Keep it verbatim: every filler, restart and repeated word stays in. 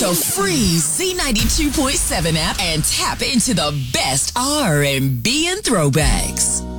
the free Z ninety-two point seven app and tap into the best R and B and throwbacks.